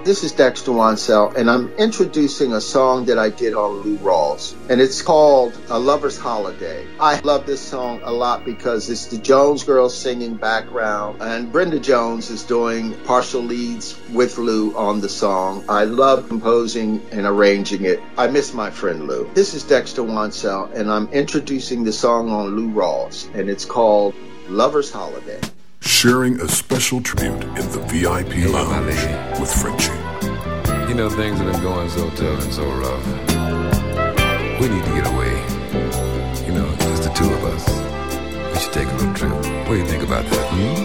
This is Dexter Wansell, and I'm introducing a song that I did on Lou Rawls, and it's called A Lover's Holiday. I love this song a lot because it's the Jones Girls singing background, and Brenda Jones is doing partial leads with Lou on the song. I love composing and arranging it. I miss my friend Lou. This is Dexter Wansell, and I'm introducing the song on Lou Rawls, and it's called Lover's Holiday. Sharing a special tribute in the VIP lounge with Frenchie. You know, things have been going so tough and so rough. We need to get away. You know, just the two of us. We should take a little trip. What do you think about that?